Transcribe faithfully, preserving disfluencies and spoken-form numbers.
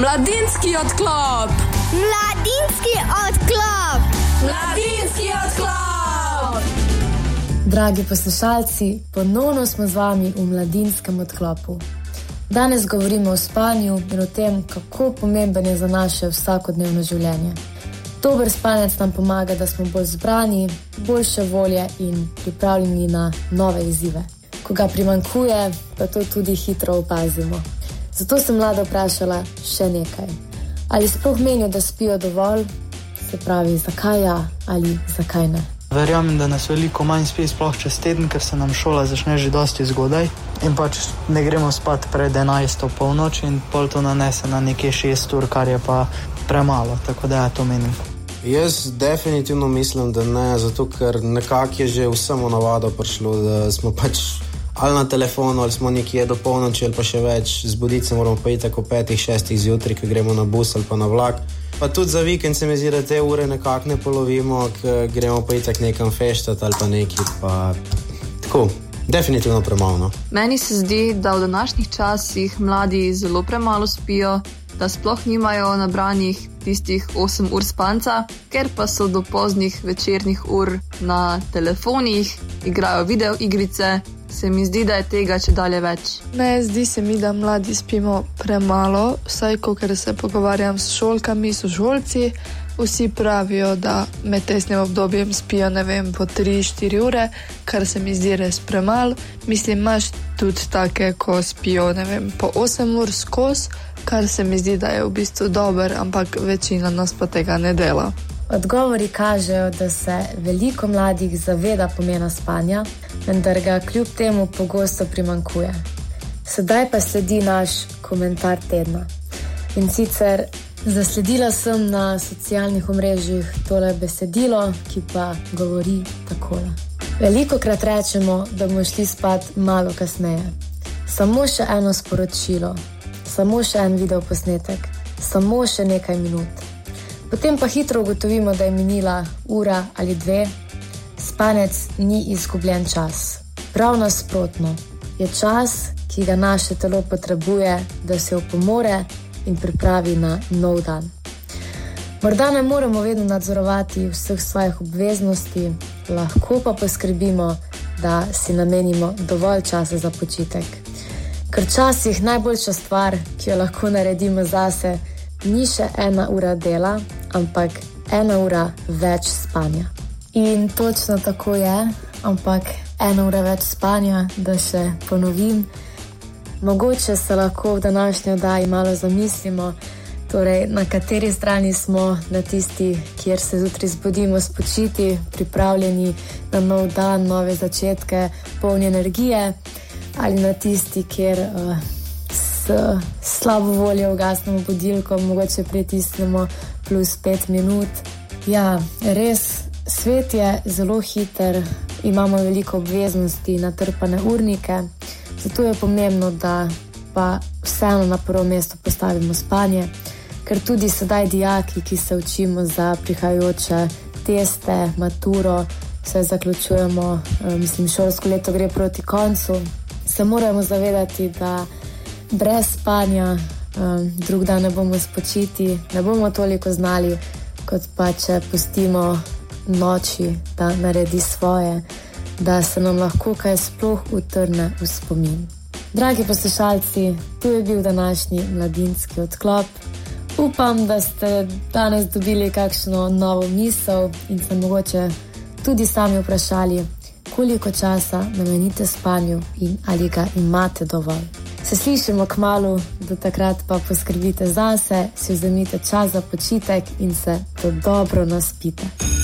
Mladinski odklop. Mladinski odklop. Mladinski odklop. Dragi poslušalci, ponovno smo z vami v mladinskem odklopu. Danes govorimo o spanju in o tem, kako pomemben je za naše vsakodnevno življenje. Dober spanec nam pomaga, da smo bolj zbrani, boljše volje in pripravljeni na nove izzive. Ko ga primanjkuje, pa to tudi hitro opazimo. Zato sem mlada vprašala še nekaj. Ali sploh menijo, da spijo dovolj? Se pravi, zakaj ja ali zakaj ne? Verjamem, da nas veliko manj spi sploh čez teden, ker se nam šola začne že dosti zgodaj in pač ne gremo spat pred enajsto polnoč in pol to nanese na nekje šest ur, kar je pa premalo, tako da ja, to menim. Jaz definitivno mislim, da ne, zato ker nekako je že vsemu navado prišlo, da smo pač ali na telefonu, ali smo nekje do polnoči, ali pa še več. Zbuditi se moramo pa itak o petih, šestih zjutraj, ko gremo na bus ali pa na vlak. Pa tudi za vikend se mi zdi, da te ure nekako ne polovimo, ko gremo pa itak nekam feštati ali pa neki, pa tako. Definitivno premalo, no. Meni se zdi, da v današnjih časih mladi zelo premalo spijo, da sploh nimajo nabranih tistih osem ur spanca, ker pa so do poznih večernih ur na telefonih, igrajo video igrice. Se mi zdi, da je tega čedalje več. Ne, zdi se mi, da mladi spimo premalo, vsaj kakor se pogovarjam s šolkami, sošolci. Vsi pravijo, da med testnim obdobjem spijo, ne vem, po tri štiri ure, kar se mi zdi res premalo. Mislim, imaš tudi take, ko spijo, ne vem, po osem ur skozi, kar se mi zdi, da je v bistvu dober, ampak večina nas pa tega ne dela. Odgovori kažejo, da se veliko mladih zaveda pomena spanja, vendar ga kljub temu pogosto primanjkuje. Sedaj pa sledi naš komentar tedna. In sicer zasledila sem na socialnih omrežjih tole besedilo, ki pa govori takole. Velikokrat rečemo, da bomo šli spat malo kasneje. Samo še eno sporočilo, samo še en videoposnetek, samo še nekaj minut. Potem pa hitro ugotovimo, da je minila ura ali dve. Spanec ni izgubljen čas. Prav nasprotno, je čas, ki ga naše telo potrebuje, da se opomore in pripravi na nov dan. Morda ne moremo vedno nadzorovati vseh svojih obveznosti, lahko pa poskrbimo, da si namenimo dovolj časa za počitek. Ker včasih najboljša stvar, ki jo lahko naredimo zase, ni še ena ura dela, ampak ena ura več spanja. In točno tako je, ampak ena ura več spanja, da še ponovim. Mogoče se lahko v današnji oddaji malo zamislimo, torej na kateri strani smo, na tisti, kjer se zjutraj zbudimo spočiti, pripravljeni na nov dan, nove začetke, polni energije, ali na tisti, kjer uh, s slabo voljo ugasnemo budilko, mogoče pritisnemo plus pet minut. Ja, res, svet je zelo hiter, imamo veliko obveznosti, natrpane urnike, zato je pomembno, da pa vseeno na prvo mesto postavimo spanje, ker tudi sedaj dijaki, ki se učimo za prihajajoče teste, maturo, se zaključujemo, mislim, šolsko leto gre proti koncu, se moramo zavedati, da brez spanja um, drug dan ne bomo spočiti, ne bomo toliko znali, kot pa če pustimo noči, da naredi svoje, da se nam lahko kaj sploh utrne v spomin. Dragi poslušalci, tu je bil današnji mladinski odklop. Upam, da ste danes dobili kakšno novo misel in se mogoče tudi sami vprašali, koliko časa namenite spanju in ali ga imate dovolj. Se slišimo kmalu, do takrat pa poskrbite zase, si vzemite čas za počitek in se to dobro naspite.